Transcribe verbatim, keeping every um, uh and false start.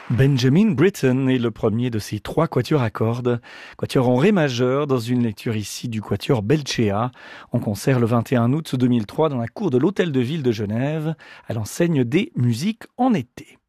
Benjamin Britten est le premier de ces trois quatuors à cordes, quatuor en ré majeur dans une lecture ici du quatuor Belcea, en concert le vingt et un août deux mille trois dans la cour de l'Hôtel de Ville de Genève, à l'enseigne des musiques en été.